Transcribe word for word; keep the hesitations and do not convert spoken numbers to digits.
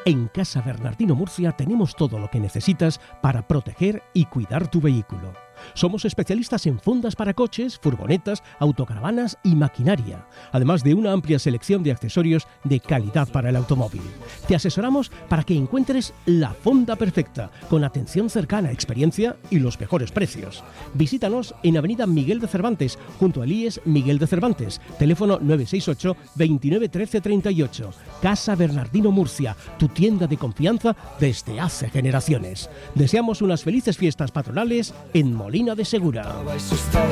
En Casa Bernardino Murcia tenemos todo lo que necesitas para proteger y cuidar tu vehículo. Somos especialistas en fundas para coches, furgonetas, autocaravanas y maquinaria, además de una amplia selección de accesorios de calidad para el automóvil. Te asesoramos para que encuentres la funda perfecta, con atención cercana, experiencia y los mejores precios. Visítanos en Avenida Miguel de Cervantes, junto al I E S Miguel de Cervantes, teléfono nueve seis ocho, veintinueve trece treinta y ocho. Casa Bernardino Murcia, tu tienda de confianza desde hace generaciones. Deseamos unas felices fiestas patronales en Molina de Segura.